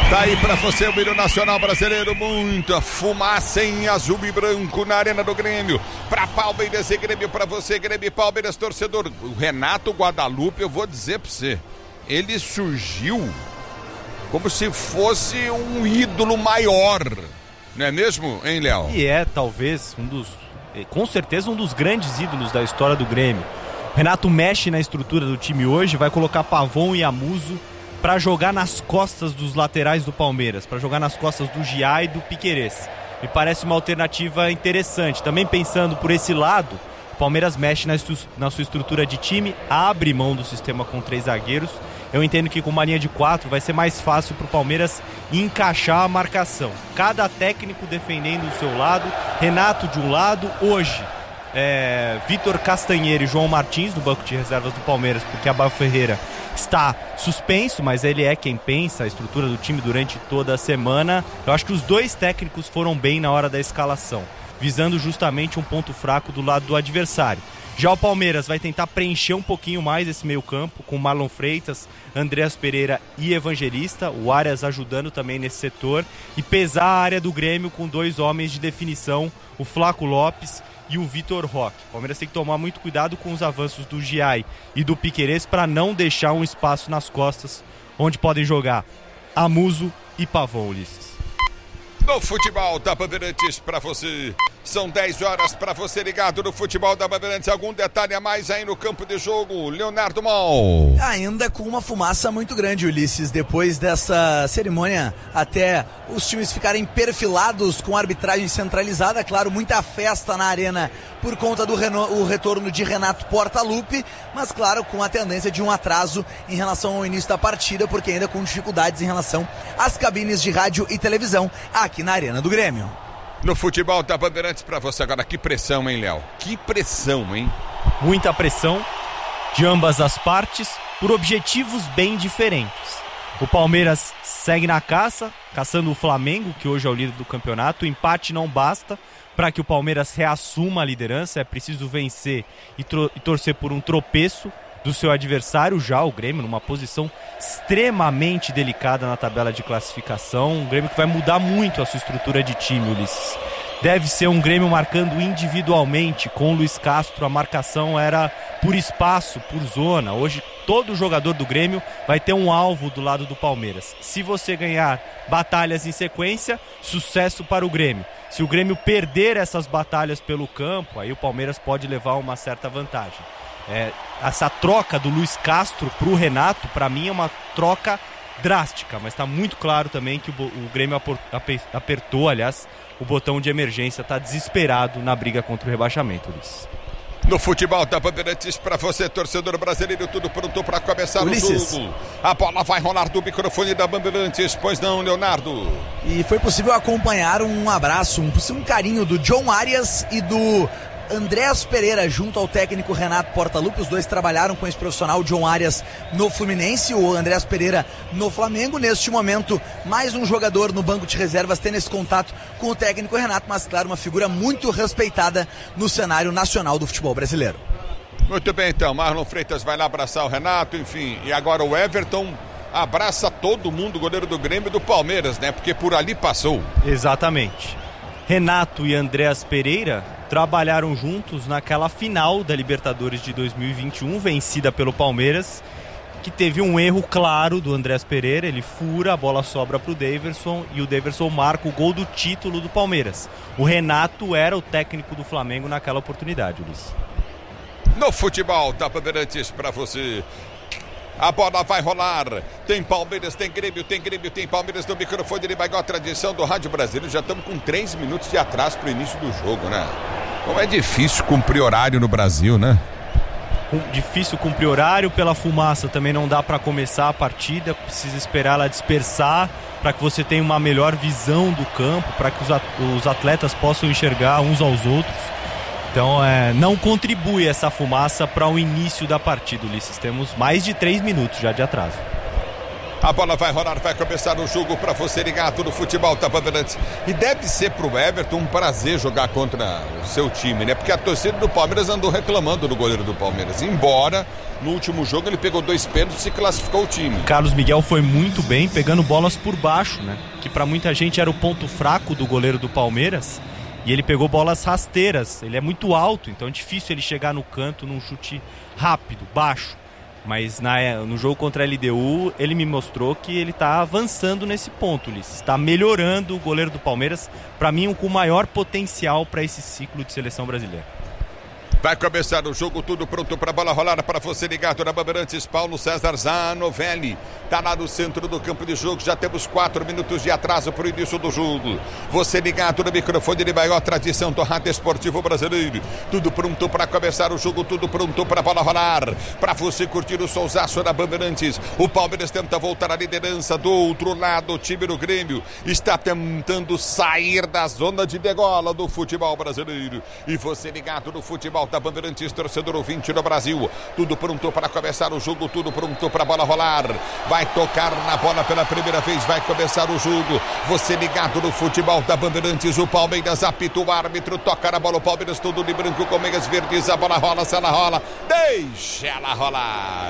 Tá aí pra você o hino nacional brasileiro, muita fumaça em azul e branco na Arena do Grêmio. Pra Palmeiras e Grêmio, pra você, Grêmio e Palmeiras, torcedor. O Renato Guadalupe, eu vou dizer pra você, ele surgiu como se fosse um ídolo maior, não é mesmo, hein, Léo? E é, talvez, com certeza, um dos grandes ídolos da história do Grêmio. O Renato mexe na estrutura do time hoje, vai colocar Pavon e Amuso para jogar nas costas dos laterais do Palmeiras, para jogar nas costas do Giai e do Piquerez. Me parece uma alternativa interessante. Também pensando por esse lado, o Palmeiras mexe na sua estrutura de time, abre mão do sistema com 3 zagueiros. Eu entendo que com uma linha de 4 vai ser mais fácil para o Palmeiras encaixar a marcação. Cada técnico defendendo o seu lado, Renato de um lado, hoje Vitor Castanheira e João Martins no banco de reservas do Palmeiras, porque Abel Ferreira está suspenso, mas ele é quem pensa a estrutura do time durante toda a semana. Eu acho que os 2 técnicos foram bem na hora da escalação, visando justamente um ponto fraco do lado do adversário. Já o Palmeiras vai tentar preencher um pouquinho mais esse meio campo, com Marlon Freitas, Andreas Pereira e Evangelista, o Arias ajudando também nesse setor, e pesar a área do Grêmio com 2 homens de definição, o Flaco Lopes e o Vitor Roque. O Palmeiras tem que tomar muito cuidado com os avanços do Giai e do Piquerez para não deixar um espaço nas costas onde podem jogar Amuso e Pavon, Ulisses. No futebol da Bandeirantes pra você, são 10 horas pra você ligado no futebol da Bandeirantes. Algum detalhe a mais aí no campo de jogo, Leonardo Mal? Ainda com uma fumaça muito grande, Ulisses, depois dessa cerimônia, até os times ficarem perfilados com a arbitragem centralizada. Claro, muita festa na arena por conta do retorno de Renato Portaluppi, mas claro, com a tendência de um atraso em relação ao início da partida, porque ainda com dificuldades em relação às cabines de rádio e televisão aqui na Arena do Grêmio. No futebol da Bandeirantes pra você agora, que pressão, hein, Léo? Que pressão, hein? Muita pressão de ambas as partes por objetivos bem diferentes. O Palmeiras segue na caçando o Flamengo, que hoje é o líder do campeonato. O empate não basta para que o Palmeiras reassuma a liderança, é preciso vencer e torcer por um tropeço do seu adversário. Já o Grêmio numa posição extremamente delicada na tabela de classificação, um Grêmio que vai mudar muito a sua estrutura de time, Ulisses. Deve ser um Grêmio marcando individualmente, com o Luiz Castro a marcação era por espaço, por zona. Hoje todo jogador do Grêmio vai ter um alvo do lado do Palmeiras. Se você ganhar batalhas em sequência, sucesso para o Grêmio. Se o Grêmio perder essas batalhas pelo campo, aí o Palmeiras pode levar uma certa vantagem. Essa troca do Luiz Castro para o Renato, para mim é uma troca drástica, mas está muito claro também que o Grêmio apertou, aliás, o botão de emergência, está desesperado na briga contra o rebaixamento, Ulisses. No futebol da Bandeirantes pra você, torcedor brasileiro, tudo pronto pra começar Ulisses. o jogo. A bola vai rolar do microfone da Bandeirantes, pois não, Leonardo? E foi possível acompanhar um abraço, um carinho do John Arias e do Andreas Pereira junto ao técnico Renato Portaluppi. Os dois trabalharam com esse profissional, John Arias no Fluminense, o Andreas Pereira no Flamengo. Neste momento, mais um jogador no banco de reservas tendo esse contato com o técnico Renato, mas claro, uma figura muito respeitada no cenário nacional do futebol brasileiro. Muito bem, então, Marlon Freitas vai lá abraçar o Renato, enfim, e agora o Everton abraça todo mundo, goleiro do Grêmio e do Palmeiras, né, porque por ali passou. Exatamente. Renato e Andreas Pereira trabalharam juntos naquela final da Libertadores de 2021, vencida pelo Palmeiras, que teve um erro claro do Andreas Pereira. Ele fura, a bola sobra para o Daverson e o Daverson marca o gol do título do Palmeiras. O Renato era o técnico do Flamengo naquela oportunidade, Ulisses. No futebol da Bandeirantes para você. A bola vai rolar, tem Palmeiras, tem Grêmio, tem Palmeiras no microfone, ele vai igual a tradição do Rádio Brasileiro. Já estamos com 3 minutos de atraso para o início do jogo, né? Como é difícil cumprir horário no Brasil, né? Difícil cumprir horário, pela fumaça também não dá para começar a partida, precisa esperar ela dispersar para que você tenha uma melhor visão do campo, para que os atletas possam enxergar uns aos outros. Então não contribui essa fumaça para o início da partida, Ulisses. Temos mais de 3 minutos já de atraso. A bola vai rolar, vai começar o jogo para você ligado no futebol da Bandeirantes. E deve ser pro Everton um prazer jogar contra o seu time, né? Porque a torcida do Palmeiras andou reclamando do goleiro do Palmeiras. Embora no último jogo ele pegou 2 pênaltis e classificou o time. Carlos Miguel foi muito bem, pegando bolas por baixo, né? Que para muita gente era o ponto fraco do goleiro do Palmeiras. E ele pegou bolas rasteiras. Ele é muito alto, então é difícil ele chegar no canto num chute rápido, baixo. Mas no jogo contra a LDU, ele me mostrou que ele está avançando nesse ponto, Ulisses. Está melhorando o goleiro do Palmeiras, para mim, com o maior potencial para esse ciclo de seleção brasileira. Vai começar o jogo, tudo pronto para a bola rolar para você ligado na Bandeirantes. Paulo César Zanovelli tá lá no centro do campo de jogo. Já temos 4 minutos de atraso para o início do jogo. Você ligado no microfone de maior tradição do rádio esportivo brasileiro. Tudo pronto para começar o jogo, tudo pronto para a bola rolar. Para você curtir o solzaço da Bandeirantes. O Palmeiras tenta voltar à liderança. Do outro lado, o time do Grêmio está tentando sair da zona de degola do futebol brasileiro. E você ligado no futebol da Bandeirantes, torcedor ouvinte no Brasil, tudo pronto para começar o jogo, tudo pronto para a bola rolar, vai tocar na bola pela primeira vez, vai começar o jogo, você ligado no futebol da Bandeirantes, o Palmeiras apita o árbitro, toca na bola, o Palmeiras todo de branco com meias verdes, a bola rola, se ela rola, deixa ela rolar.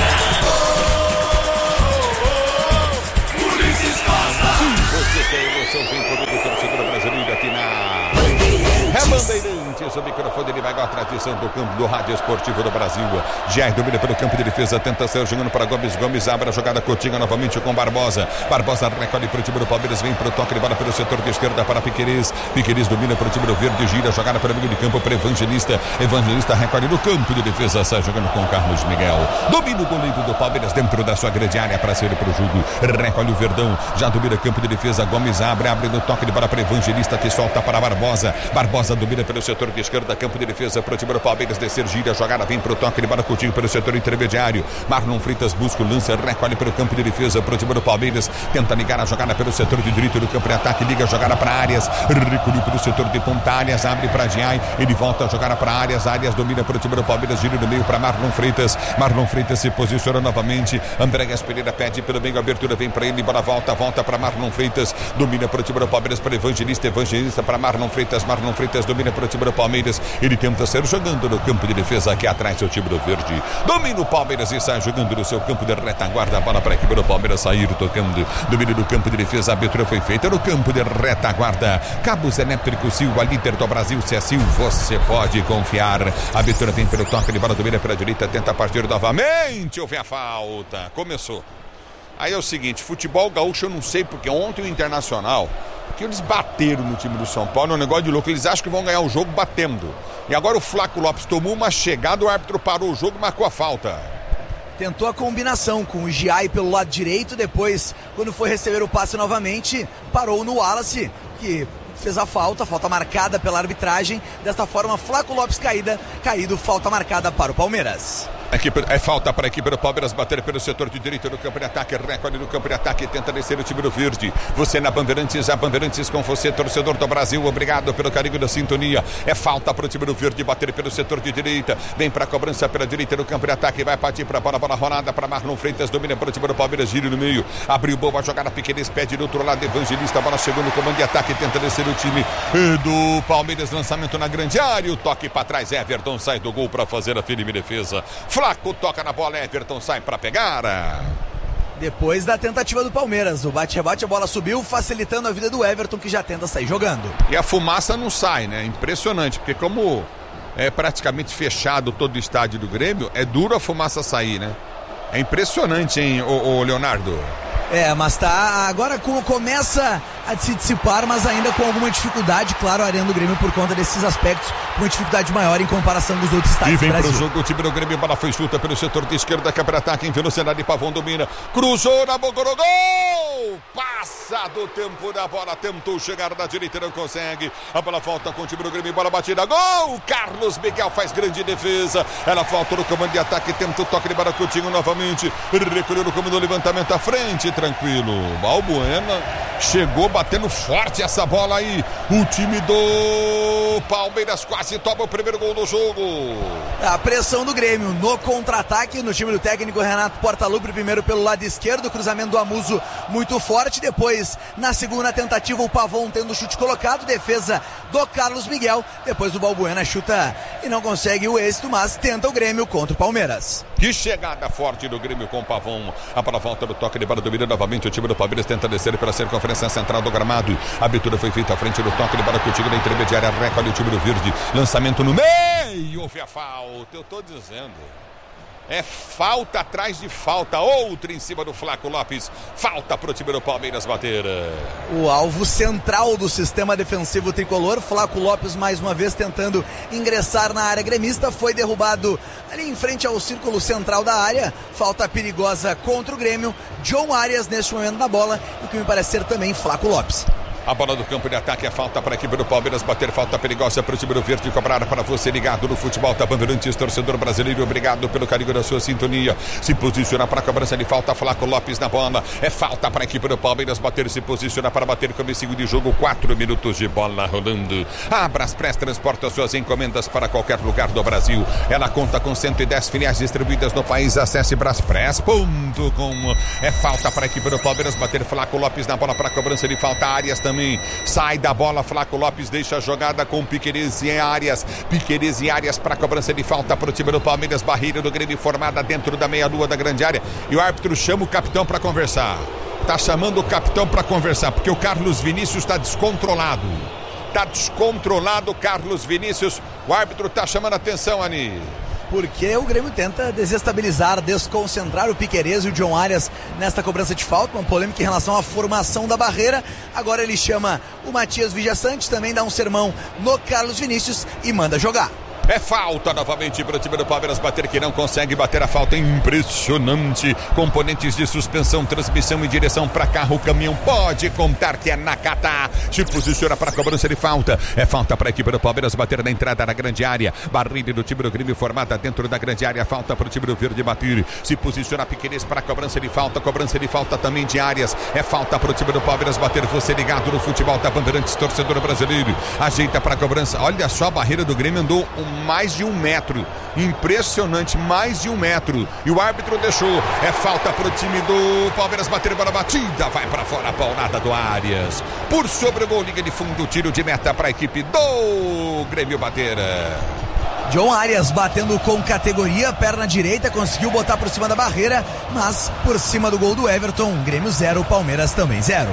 Se você tem emoção, vem comigo, torcedor brasileiro aqui na Bandeirantes, o microfone de maior tradição do campo do rádio esportivo do Brasil. Jair domina pelo campo de defesa, tenta sair jogando para Gomes. Gomes abre a jogada, Coutinho novamente com Barbosa. Barbosa recolhe para o time do Palmeiras, vem para o toque de bola pelo setor de esquerda para Piquerez. Piquerez domina para o time do Verde, gira a jogada para o meio de campo para Evangelista. Evangelista recolhe no campo de defesa, sai jogando com Carlos Miguel. Domina o goleiro do Palmeiras dentro da sua grande área para sair para o jogo. Recolhe o Verdão, já domina campo de defesa. Gomes abre no toque de bola para Evangelista, que solta para Barbosa. Barbosa domina pelo setor de esquerda, campo de defesa para o time do Palmeiras, descer, gira a jogada, vem para o toque de bola, Coutinho pelo setor intermediário. Marlon Freitas busca o lance, recolhe pelo campo de defesa para o time do Palmeiras, tenta ligar a jogada pelo setor de direito do campo de ataque, liga a jogada para Arias, recolhe pelo setor de ponta, Arias abre para Diay, ele volta a jogada para Arias, Arias domina para o time do Palmeiras, gira no meio para Marlon Freitas se posiciona novamente, André Pereira pede pelo meio, abertura vem para ele, bola volta para Marlon Freitas, domina para o time do Palmeiras, para Evangelista para Marlon Freitas domina para o time do Palmeiras, ele tenta sair jogando no campo de defesa aqui atrás do time do Verde, domina o Palmeiras e sai jogando no seu campo de retaguarda, a bola para a equipe do Palmeiras sair tocando, domínio do campo de defesa, a abertura foi feita no campo de retaguarda, Cabos Elétricos Silva, líder do Brasil, se é Sil, você pode confiar, a abertura vem pelo toque de bola, domina pela direita, tenta partir novamente, houve a falta, começou. Aí é o seguinte, futebol gaúcho eu não sei porque ontem o Internacional, que eles bateram no time do São Paulo, é um negócio de louco, eles acham que vão ganhar o jogo batendo. E agora o Flaco Lopes tomou uma chegada, o árbitro parou o jogo e marcou a falta. Tentou a combinação com o Giai pelo lado direito, depois, quando foi receber o passe novamente, parou no Wallace, que fez a falta marcada pela arbitragem. Desta forma, Flaco Lopes caído, falta marcada para o Palmeiras. É falta para a equipe do Palmeiras bater pelo setor de direito do campo de ataque, recolhe no campo de ataque, tenta descer o time do Verde. Você na Bandeirantes, a Bandeirantes com você, torcedor do Brasil, obrigado pelo carinho da sintonia. É falta para o time do Verde bater pelo setor de direita, vem para a cobrança pela direita do campo de ataque, vai partir para a bola rolada para Marlon Freitas, domina para o time do Palmeiras, gira no meio, abriu boa jogada, Piquerez pede do outro lado, Evangelista, a bola chegou no comando de ataque, tenta descer o time do Palmeiras, lançamento na grande área, o toque para trás, Everton sai do gol para fazer a firme defesa. Flaco toca na bola, Everton sai para pegar. Depois da tentativa do Palmeiras, o bate-rebate, a bola subiu, facilitando a vida do Everton, que já tenta sair jogando. E a fumaça não sai, né? Impressionante, porque como é praticamente fechado todo o estádio do Grêmio, é duro a fumaça sair, né? É impressionante, hein, o Leonardo? Mas tá, agora começa a se dissipar, mas ainda com alguma dificuldade, claro, a Arena do Grêmio por conta desses aspectos, com uma dificuldade maior em comparação com os outros estádios do Brasil. E vem pro jogo o time do Grêmio, bola foi chuta pelo setor de esquerda, contra-ataque em velocidade, Pavão domina, cruzou na boca do gol, passa do tempo da bola, tentou chegar da direita, não consegue, a bola volta com o time do Grêmio, bola batida, gol, Carlos Miguel faz grande defesa, ela volta no comando de ataque, tenta o toque de bola, Coutinho novamente, recolheu no comando do levantamento à frente, tranquilo, Balbuena Chegou batendo forte essa bola aí. O time do Palmeiras quase toma o primeiro gol do jogo. A pressão do Grêmio no contra-ataque no time do técnico Renato Portaluppi, primeiro pelo lado esquerdo, cruzamento do Amuso muito forte, depois na segunda tentativa o Pavon tendo o chute colocado, defesa do Carlos Miguel, depois o Balbuena chuta e não consegue o êxito, mas tenta o Grêmio contra o Palmeiras. Que chegada forte do Grêmio com o Pavon. A bola volta do toque de bola, domina novamente o time do Palmeiras, tenta descer pela circunferência central do gramado. A abertura foi feita à frente do toque de bola que o time da intermediária recolhe o time do Verde. Lançamento no meio, houve a falta. Eu tô dizendo. É falta atrás de falta. Outra em cima do Flaco Lopes. Falta pro time do Palmeiras bater. O alvo central do sistema defensivo tricolor, Flaco Lopes mais uma vez tentando ingressar na área gremista, foi derrubado ali em frente ao círculo central da área. Falta perigosa contra o Grêmio. John Arias neste momento na bola, e que me parece ser também Flaco Lopes. A bola do campo de ataque é falta para a equipe do Palmeiras bater, falta perigosa para o time do Verde cobrar. Para você ligado no futebol da Bandeirantes, torcedor brasileiro, obrigado pelo carinho da sua sintonia. Se posiciona para a cobrança de falta, Flaco Lopes na bola, é falta para a equipe do Palmeiras bater, se posiciona para bater, comecinho de jogo, 4 minutos de bola rolando. A Braspress transporta suas encomendas para qualquer lugar do Brasil, ela conta com 110 filiais distribuídas no país. Acesse braspress.com. É falta para a equipe do Palmeiras bater, Flaco Lopes na bola para a cobrança de falta, Arias também sai da bola, Flaco Lopes deixa a jogada com Piquerez em Arias. Piquerez em Arias para a cobrança de falta para o time do Palmeiras, barreira do Grêmio formada dentro da meia-lua da grande área, e o árbitro chama o capitão para conversar. Tá chamando o capitão para conversar, porque o Carlos Vinícius está descontrolado. Tá descontrolado o Carlos Vinícius. O árbitro tá chamando a atenção, Ani. Porque o Grêmio tenta desestabilizar, desconcentrar o Piquerez e o John Arias nesta cobrança de falta, uma polêmica em relação à formação da barreira. Agora ele chama o Matias Vijaçante, também dá um sermão no Carlos Vinícius e manda jogar. É falta novamente para o time do Palmeiras bater, que não consegue bater a falta. Impressionante. Componentes de suspensão, transmissão e direção para carro, caminhão. Pode contar que é Nakata. Se posiciona para a cobrança de falta. É falta para a equipe do Palmeiras bater na entrada da grande área. Barreira do time do Grêmio formada dentro da grande área. Falta para o time do Verde bater. Se posiciona Piquerez para a cobrança de falta. Cobrança de falta também de Arias. É falta para o time do Palmeiras bater. Você ligado no futebol da Bandeirantes, torcedor brasileiro. Ajeita para a cobrança. Olha só, a barreira do Grêmio andou mais de 1 metro. Impressionante, mais de 1 metro. E o árbitro deixou. É falta pro time do Palmeiras bater, bola batida. Vai para fora a paulada do Arias. Por sobre o gol, liga de fundo, tiro de meta para a equipe do Grêmio bater. John Arias batendo com categoria, perna direita, conseguiu botar por cima da barreira, mas por cima do gol do Everton. Grêmio 0, Palmeiras também 0.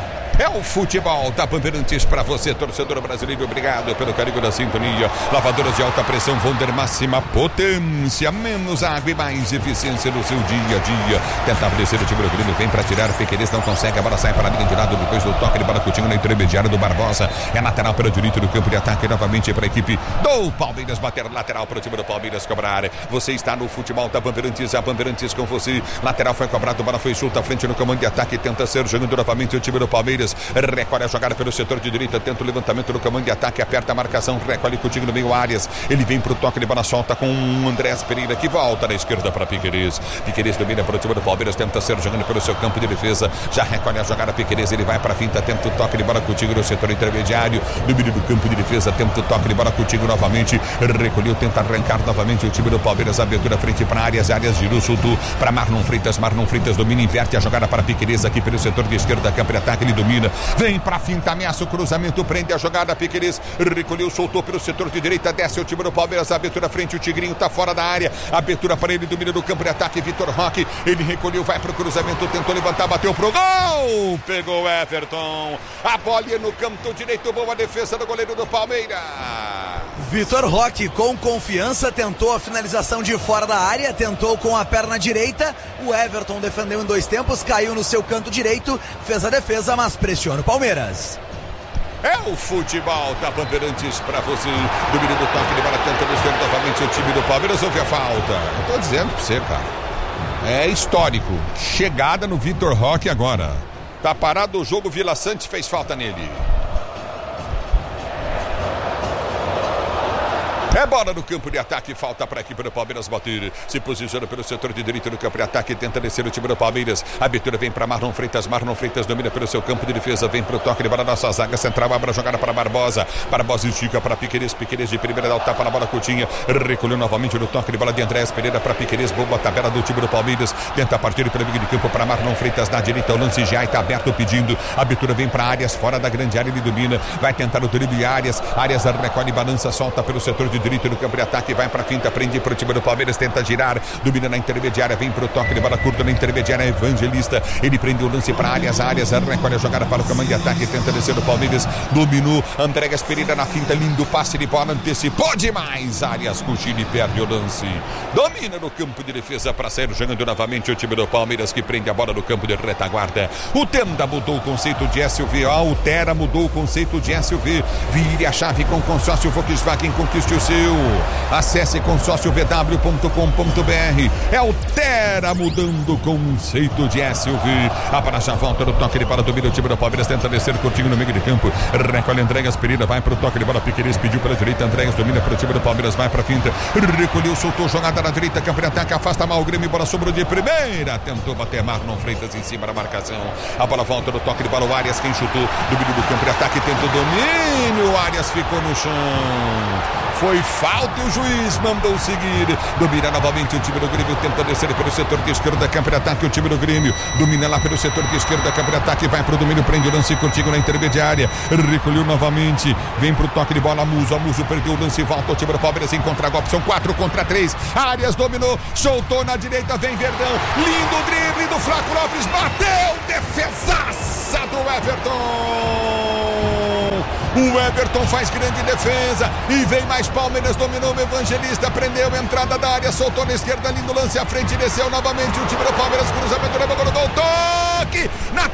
É o futebol da Bandeirantes para você, torcedor brasileiro. Obrigado pelo carinho da sintonia. Lavadoras de alta pressão Wonder, máxima potência, menos água e mais eficiência no seu dia a dia. Tentava descer o time do Grêmio, vem para tirar. Piquerez não consegue, a bola sai para a linha de lado depois do toque de bola Coutinho na intermediária do Barbosa. É lateral para o direito do campo de ataque novamente para a equipe do Palmeiras bater, lateral para o time do Palmeiras cobrar. Você está no futebol da Bandeirantes, a Bandeirantes com você. Lateral foi cobrado, bola foi solta à frente no comando de ataque, tenta ser jogando novamente o time do Palmeiras. Recolhe a jogada pelo setor de direita, tenta o levantamento do comando de ataque, aperta a marcação, recolhe Coutinho no meio, Arias. Ele vem pro toque de bola, solta com o Andrés Pereira, que volta na esquerda para Piquerez. Piquerez domina para o time do Palmeiras, tenta ser jogando pelo seu campo de defesa, já recolhe a jogada Piquerez, ele vai para a finta, tenta o toque de bola Coutinho no setor intermediário, domínio do campo de defesa, tenta o toque de bola Coutinho novamente, recolheu, tenta arrancar novamente o time do Palmeiras, abertura frente para Arias girou, soltou para Marlon Freitas domina, inverte a jogada para Piquerez aqui pelo setor de esquerda, campo de ataque, ele domina, vem pra finta, ameaça o cruzamento, prende a jogada, Piquerez recolheu, soltou pelo setor de direita, desce o time do Palmeiras, abertura frente, o Tigrinho tá fora da área, abertura para ele, domina do campo de ataque, Vitor Roque, ele recolheu, vai pro cruzamento, tentou levantar, bateu pro gol, pegou o Everton, a bola no canto direito, boa defesa do goleiro do Palmeiras. Vitor Roque com confiança, tentou a finalização de fora da área, tentou com a perna direita, o Everton defendeu em 2 tempos, caiu no seu canto direito, fez a defesa, mas pressiona o Palmeiras. É o futebol da Bandeirantes para você. Domínio do toque de bola, tenta descer novamente o time do Palmeiras. Houve a falta. Eu tô dizendo pra você, cara. É histórico. Chegada no Vitor Roque agora. Tá parado o jogo, Vila Sante fez falta nele. É bola no campo de ataque, falta para a equipe do Palmeiras bater. Se posiciona pelo setor de direita no campo de ataque, tenta descer o time do Palmeiras. A abertura vem para Marlon Freitas domina pelo seu campo de defesa, vem pro toque de bola, nossa zaga central, abre a jogada para Barbosa. Barbosa estica para Piquerez de primeira, dá o tapa na bola, Coutinho. Recolheu novamente no toque de bola de Andréas Pereira para Piquerez, boa tabela do time do Palmeiras. Tenta partir pelo meio de campo para Marlon Freitas na direita, o lance já está aberto pedindo. A abertura vem para Arias, fora da grande área, ele domina. Vai tentar o drible Arias recolhe, balança, solta pelo setor de direita no campo de ataque, vai para a finta, prende pro time do Palmeiras, tenta girar, domina na intermediária, vem pro toque de bola curta na intermediária, Evangelista, ele prende o lance para Arias recolhe a jogada para o comando de ataque, tenta descer o Palmeiras, dominou, Andréas Pereira na finta, lindo passe de bola, antecipou demais, Arias Cucini perde o lance, domina no campo de defesa para sair jogando novamente o time do Palmeiras, que prende a bola no campo de retaguarda. O Tenda mudou o conceito de SUV, a Altera mudou o conceito de SUV, vire a chave com consórcio Volkswagen, conquiste o seu. Acesse consórciovw.com.br. É Altera mudando o conceito de SUV. A para já volta no toque de bola, domina o time do Palmeiras, tenta descer curtinho no meio de campo, recolhe Andréas Pereira, vai pro toque de bola, Piquerez pediu pela direita, Andréas domina pro time do Palmeiras, vai pra finta, recolheu, soltou, jogada na direita, campo de ataque, afasta mal o Grêmio, bola sobrou de primeira, tentou bater Marlon Freitas em cima da marcação, a bola volta no toque de bola, o Arias quem chutou, domínio do campo de ataque, tentou domínio, o Arias ficou no chão, foi falta e o juiz mandou seguir, domina novamente o time do Grêmio, tenta descer pelo setor de esquerda, campo de ataque, o time do Grêmio, domina lá pelo setor de esquerda, campo de ataque, vai pro domínio, prende o lance curtinho na intermediária, recolheu novamente, vem pro toque de bola, Muso perdeu o lance, volta o time do Palmeiras em contra-golpe, são 4 contra 3, Arias dominou, soltou na direita, vem Verdão, lindo drible do Flaco Lopes, bateu, defesaça do Everton. O Everton faz grande defesa e vem mais Palmeiras, dominou o Evangelista, prendeu a entrada da área, soltou na esquerda, lindo lance à frente, desceu novamente o time do Palmeiras, cruzamento, levou no gol, toque na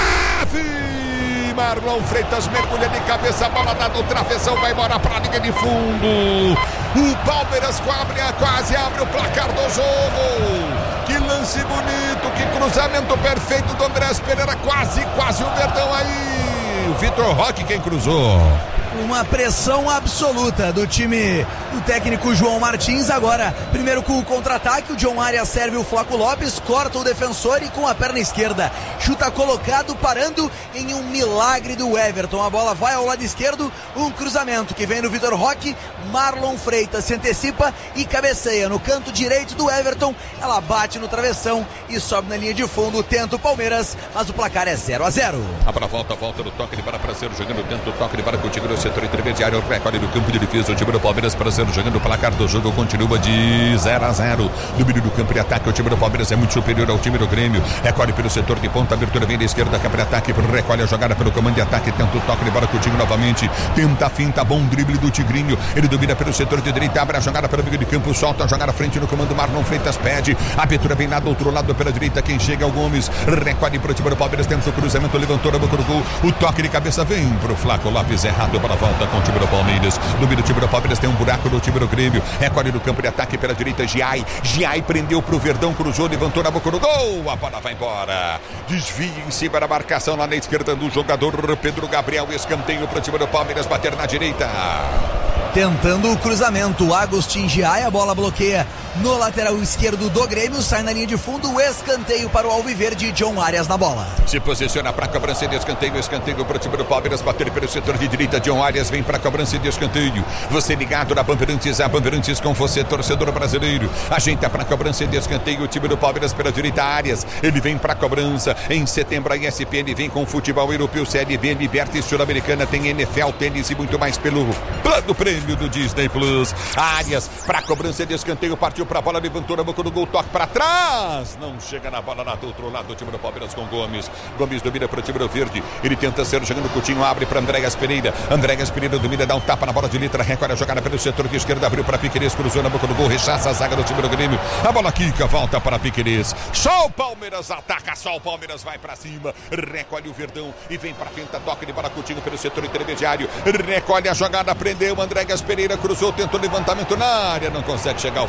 trave! Marlon Freitas mergulha de cabeça, a bola dá do travessão, vai embora para a linha de fundo. O Palmeiras quase abre o placar do jogo. Que lance bonito, que cruzamento perfeito do Andréas Pereira, quase o Verdão aí. O Vitor Roque quem cruzou. Uma pressão absoluta do time do técnico João Martins. Agora, primeiro com o contra-ataque, o John Arias serve o Flaco Lopes, corta o defensor e com a perna esquerda chuta colocado, parando em um milagre do Everton. A bola vai ao lado esquerdo, um cruzamento que vem do Vitor Roque, Marlon Freitas se antecipa e cabeceia no canto direito do Everton. Ela bate no travessão e sobe na linha de fundo, tenta o Palmeiras, mas o placar é 0-0. A bola volta no toque de bola para ser jogando dentro do toque de bola contigo no setor intermediário, recolhe do campo de defesa o time do Palmeiras para ser jogando, o placar do jogo continua de 0-0. Domínio do campo de ataque, o time do Palmeiras é muito superior ao time do Grêmio, recolhe pelo setor de ponta, abertura vem da esquerda, campo de ataque, recolhe a jogada pelo comando de ataque, tenta o toque de bola contigo novamente, tenta a finta, bom drible do Tigrinho, ele domina pelo setor de direita, abre a jogada pelo meio de campo, solta a jogada à frente no comando, Marlon Freitas pede, a abertura vem lá do outro lado pela direita, quem chega é o Gomes, recolhe pro time do Palmeiras, tenta o cruzamento, levantou a boca do gol, o toque de cabeça vem pro Flaco Lopes, errado para a volta com o time do Palmeiras, domina o time do Palmeiras, tem um buraco no time do Grêmio, recolhe no campo de ataque pela direita, Giai prendeu pro Verdão, cruzou, levantou na boca do gol, a bola vai embora, desvia em cima da marcação lá na esquerda do jogador Pedro Gabriel, escanteio pro time do Palmeiras, bater na direita. Tentando o cruzamento, Agustin Giai, a bola bloqueia no lateral esquerdo do Grêmio, sai na linha de fundo, o escanteio para o Alviverde, John Arias na bola. Se posiciona para a cobrança de escanteio para o time do Palmeiras, bater pelo setor de direita, John Arias vem para a cobrança de escanteio. Você ligado na Bandeirantes, a Bandeirantes com você, torcedor brasileiro. Ajeita para a cobrança de escanteio, o time do Palmeiras pela direita, Arias, ele vem para a cobrança. Em setembro a ESPN vem com futebol europeu, Série B, Libertadores Sul-Americana, tem NFL, tênis e muito mais pelo plano prêmio do Disney Plus. Arias para a cobrança de escanteio, partiu para a bola, levantou na boca do gol, toque para trás, não chega na bola lá do outro lado do time do Palmeiras com Gomes domina para o time do Verde, ele tenta ser jogando, Coutinho abre para Andréas Pereira domina, dá um tapa na bola de letra, recolhe a jogada pelo setor de esquerda, abriu para Piquerez, cruzou na boca do gol, rechaça a zaga do time do Grêmio, a bola quica, volta para Piquerez, só o Palmeiras ataca, só o Palmeiras vai para cima, recolhe o Verdão e vem para frente, toque de bola, Coutinho pelo setor intermediário, recolhe a jogada, prendeu Andréas Pereira, cruzou, tentou levantamento na área, não consegue chegar o Flaco,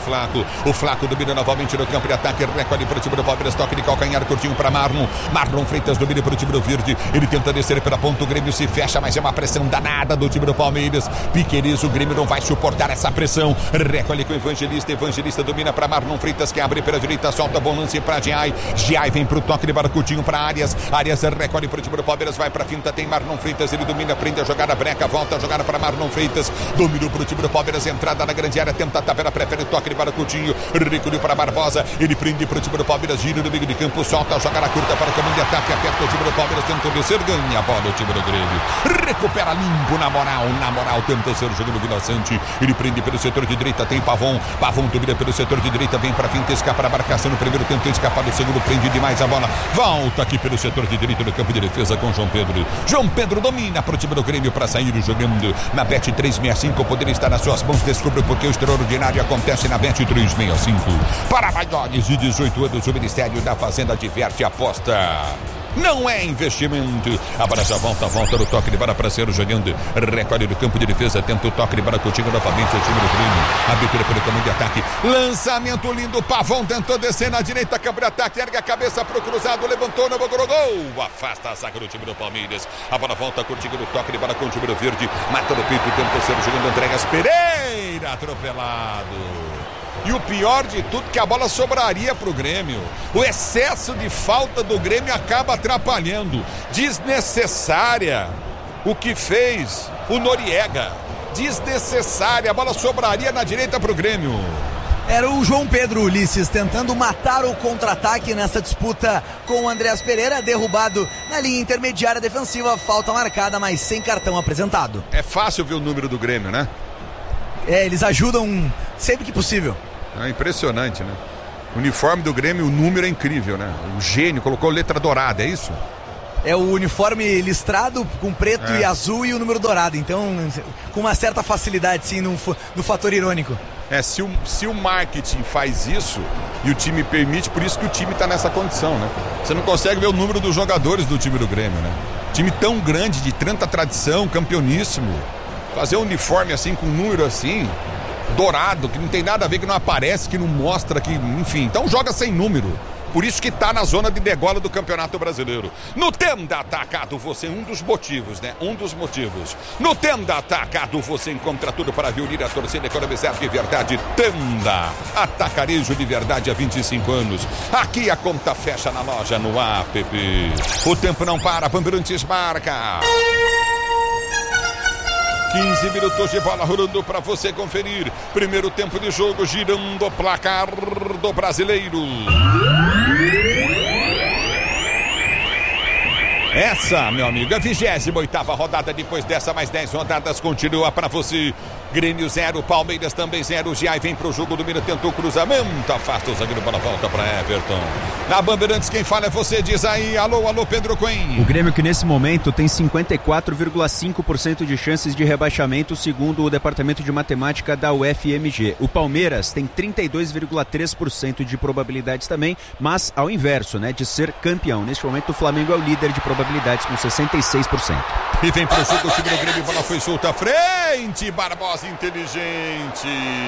jogando. O Flaco domina novamente no campo de ataque. Recolhe para o time do Palmeiras. Toque de calcanhar curtinho para Marlon. Marlon Freitas domina para o time do Verde. Ele tenta descer pela ponta. O Grêmio se fecha, mas é uma pressão danada do time do Palmeiras. Piqueires, o Grêmio não vai suportar essa pressão. Recolhe com o Evangelista. Evangelista domina para Marlon Freitas, que abre pela direita. Solta bom lance para Giai. Giai vem para o toque de Baracutinho para Arias. Arias recolhe para o time do Palmeiras. Vai para a finta. Tem Marlon Freitas. Ele domina, prende a jogada breca. Volta a jogada para Marlon Freitas. Dominou para o time do Palmeiras. Entrada na grande área. Tenta a tabela. Prefere o toque de Baracutinho. Recolheu para Barbosa. Ele prende para o time do Palmeiras. Gira no meio de campo. Solta a jogada curta para o comando de ataque. Aperta o time do Palmeiras. Tenta descer. Ganha a bola o time do Grêmio. Recupera limpo na moral. Na moral. Tenta ser o jogo do Vila Sante. Ele prende pelo setor de direita. Tem Pavon. Pavon domina pelo setor de direita. Vem para a finta. Escapa a marcação no primeiro. Tenta escapar do segundo. Prende demais a bola. Volta aqui pelo setor de direita do campo de defesa com João Pedro. João Pedro domina para o time do Grêmio para sair jogando na Bet365. Poderia estar nas suas mãos. Descubra porque o extraordinário acontece na Bet365. Para maiores de 18 anos, o Ministério da Fazenda diverte e aposta. Não é investimento. A bola já volta no toque de bola para ser jogando. Recolhe do campo de defesa. Tenta o toque de bola contigo novamente. O time do Grêmio. Abertura pelo caminho de ataque. Lançamento lindo. Pavão tentou descer na direita. Campo de ataque. Ergue a cabeça pro cruzado. Levantou no gol. Afasta a zaga do time do Palmeiras. A bola volta contigo no toque de bola com o time do Verde. Mata no peito. Tenta ser jogando. Andréas Pereira. Atropelado. E o pior de tudo que a bola sobraria pro Grêmio. O excesso de falta do Grêmio acaba atrapalhando. Desnecessária o que fez o Noriega. Desnecessária, a bola sobraria na direita pro Grêmio. Era o João Pedro Ulisses tentando matar o contra-ataque nessa disputa com o Andréas Pereira, derrubado na linha intermediária defensiva, falta marcada, mas sem cartão apresentado. É fácil ver o número do Grêmio, né? Eles ajudam sempre que possível. É impressionante, né? O uniforme do Grêmio, o número é incrível, né? O gênio colocou letra dourada, é isso? É o uniforme listrado com preto e azul e o número dourado. Então, com uma certa facilidade, sim, no fator irônico. Se o marketing faz isso e o time permite, por isso que o time está nessa condição, né? Você não consegue ver o número dos jogadores do time do Grêmio, né? Time tão grande, de tanta tradição, campeoníssimo. Fazer um uniforme assim, com um número assim, dourado, que não tem nada a ver, que não aparece, que não mostra, que, enfim. Então joga sem número. Por isso que tá na zona de degola do Campeonato Brasileiro. No Tenda Atacado, você, um dos motivos, né? Um dos motivos. No Tenda Atacado, você encontra tudo para reunir a torcida e economizar de verdade. Tenda Atacarejo de verdade há 25 anos. Aqui a conta fecha na loja, no app. O tempo não para, Bandeirantes marca. 15 minutos de bola rolando para você conferir. Primeiro tempo de jogo, girando o placar do Brasileiro. Essa, meu amigo, é a 28ª rodada. Depois dessa, mais 10 rodadas, continua para você. Grêmio 0, Palmeiras também 0. Giai vem pro jogo, domina, tentou cruzamento, afasta o zagueiro, bola volta para Everton. Na Bandeirantes, quem fala é você, diz aí, alô, Pedro Coen. O Grêmio, que nesse momento tem 54,5% de chances de rebaixamento, segundo o Departamento de Matemática da UFMG. O Palmeiras tem 32,3% de probabilidades também, mas ao inverso, né, de ser campeão. Neste momento, o Flamengo é o líder de probabilidades com 66%. E vem pro jogo o time do Grêmio, bola foi solta à frente, Barbosa inteligente.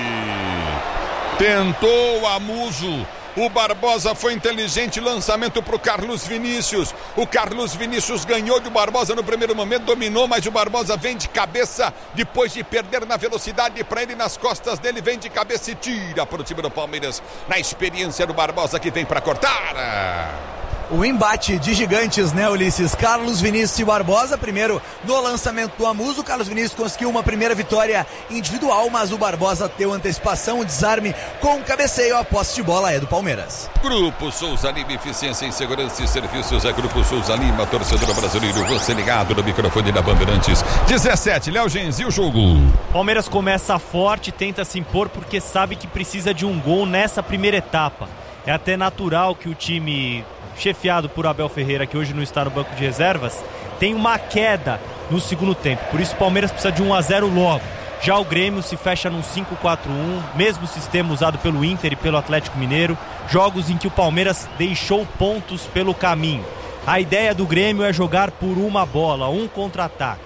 Tentou a Muso. O Barbosa foi inteligente, lançamento para o Carlos Vinícius. O Carlos Vinícius ganhou de Barbosa no primeiro momento, dominou, mas o Barbosa vem de cabeça, depois de perder na velocidade para ele, nas costas dele, vem de cabeça e tira para o time do Palmeiras, na experiência do Barbosa que vem para cortar. O embate de gigantes, né, Ulisses? Carlos Vinícius e Barbosa, primeiro no lançamento do Amuso. O Carlos Vinícius conseguiu uma primeira vitória individual, mas o Barbosa deu antecipação, o desarme com o cabeceio. A posse de bola é do Palmeiras. Grupo Souza Lima, eficiência em segurança e serviços. É Grupo Souza Lima, torcedor brasileiro. Você ligado no microfone da Bandeirantes. 17, Léo Gens, e o jogo? Palmeiras começa forte, tenta se impor porque sabe que precisa de um gol nessa primeira etapa. É até natural que o time, chefiado por Abel Ferreira, que hoje não está no banco de reservas, tem uma queda no segundo tempo. Por isso o Palmeiras precisa de 1-0 logo. Já o Grêmio se fecha num 5-4-1, mesmo sistema usado pelo Inter e pelo Atlético Mineiro, jogos em que o Palmeiras deixou pontos pelo caminho. A ideia do Grêmio é jogar por uma bola, um contra-ataque.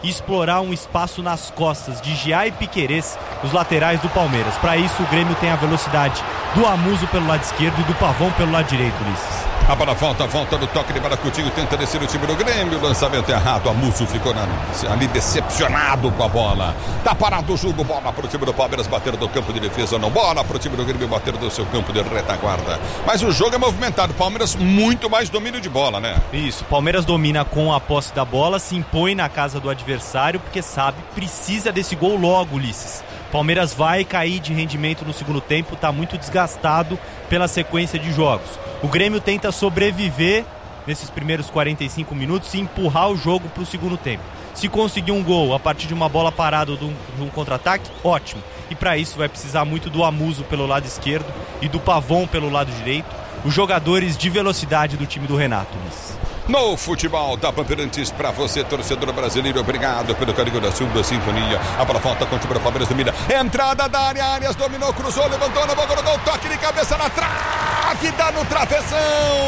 e explorar um espaço nas costas de Giá e Piquerez, os laterais do Palmeiras. Para isso, o Grêmio tem a velocidade do Amuso pelo lado esquerdo e do Pavão pelo lado direito, Ulisses. A bola volta no toque de Maracutinho, tenta descer o time do Grêmio, lançamento errado, Amuso ficou ali decepcionado com a bola. Tá parado o jogo, bola pro time do Palmeiras, bater do campo de defesa, não, bola pro time do Grêmio, bater do seu campo de retaguarda. Mas o jogo é movimentado, Palmeiras muito mais domínio de bola, né? Isso, Palmeiras domina com a posse da bola, se impõe na casa do adversário, porque sabe, precisa desse gol logo, Ulisses. Palmeiras vai cair de rendimento no segundo tempo, está muito desgastado pela sequência de jogos. O Grêmio tenta sobreviver nesses primeiros 45 minutos e empurrar o jogo para o segundo tempo. Se conseguir um gol a partir de uma bola parada ou de um contra-ataque, ótimo. E para isso vai precisar muito do Amuso pelo lado esquerdo e do Pavão pelo lado direito, os jogadores de velocidade do time do Renato, Ulisses. No futebol da Bandeirantes, pra você, torcedor brasileiro, obrigado pelo carinho da sua sintonia. A bola volta com o time do Palmeiras, domina. Entrada da área, Arias dominou, cruzou, levantou na boca do gol, toque de cabeça na trave, dá no travessão.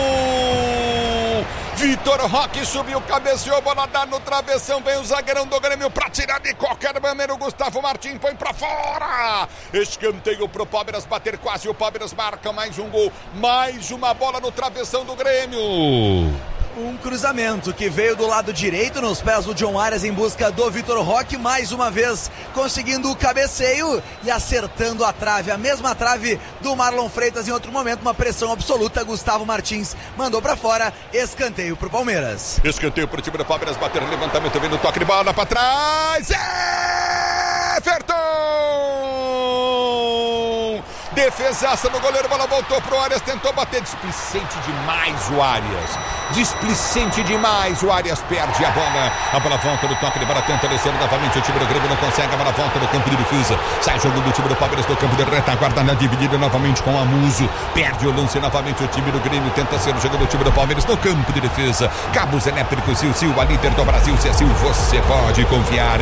Vitor Roque subiu, cabeceou, bola dá no travessão, vem o zagueirão do Grêmio pra tirar de qualquer maneira. O Gustavo Martins põe pra fora. Escanteio pro Palmeiras bater, quase o Palmeiras marca mais um gol, mais uma bola no travessão do Grêmio. Um cruzamento que veio do lado direito nos pés do John Arias em busca do Vitor Roque, mais uma vez conseguindo o cabeceio e acertando a trave, a mesma trave do Marlon Freitas em outro momento, uma pressão absoluta. Gustavo Martins mandou pra fora, escanteio pro Palmeiras. Escanteio pro time do Palmeiras bater, levantamento, vem no toque de bola pra trás. Everton! Defesaça no goleiro, bola voltou pro Arias, tentou bater, displicente demais o Arias. Displicente demais, o Arias perde a bola volta no toque de bola, tenta descer novamente, o time do Grêmio não consegue, a bola volta no campo de defesa, sai jogando o time do Palmeiras do campo de retaguarda, na dividida novamente com o Amuso, perde o lance novamente, o time do Grêmio tenta ser jogando o time do Palmeiras no campo de defesa, cabos elétricos, Sil, a líder do Brasil, Cecil, você pode confiar.